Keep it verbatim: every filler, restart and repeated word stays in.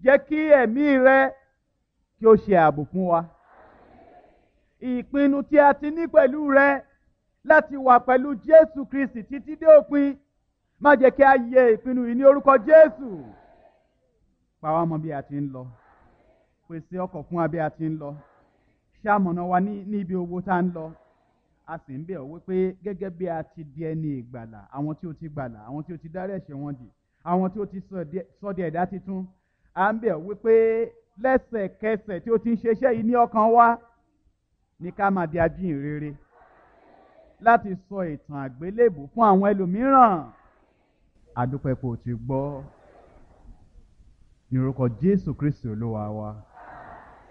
jẹ́ kí ẹ̀mí rẹ kí ó ṣe ààbò fún wa. Ìpinnu tí a ti ní pẹ̀lú rẹ láti wà pẹ̀lú Jésù Kristi títí dé òpin, má jẹ́ kí a yẹ ìpinnu yìí ní orúkọ Jésù. Pa wá mọ́ bí a ti ń lọ, pèsè ọkọ̀ fún wa bí a ti ń lọ, ṣamọ̀nà wa ní ibi owó tá ń lọ. A sì ń bẹ̀ ọ́ wípé gẹ́gẹ́ bí a ti di ẹni ìgbàlà, àwọn tí ó ti gbàlà, àwọn tí ó ti dárí ẹ̀ṣẹ̀ wọn jì, àwọn tí ó ti sọ di ẹ̀dá titun, à ń bẹ̀ ọ́ wípé lẹ́sẹ̀kẹsẹ̀ tí ó ti ń ṣiṣẹ́ yìí ní ọkàn wa ní ká máa di ajíhìnrere láti sọ ìtàn àgbélébù fún àwọn ẹlòmíràn. A dúpẹ́ pé o ti gbọ́ ní orúkọ Jésù Kristi Olúwa wa.